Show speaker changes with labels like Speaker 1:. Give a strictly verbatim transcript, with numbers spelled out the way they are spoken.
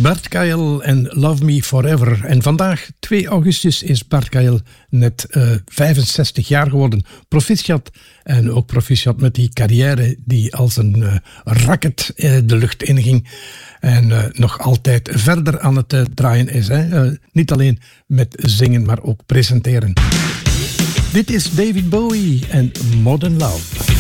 Speaker 1: Bert Kael en Love Me Forever. En vandaag, twee augustus, is Bert Kael net uh, vijfenzestig jaar geworden. Proficiat. En ook proficiat met die carrière die als een uh, raket uh, de lucht inging. En uh, nog altijd verder aan het uh, draaien is. Hè? Uh, niet alleen met zingen, maar ook presenteren. Dit is David Bowie en Modern Love.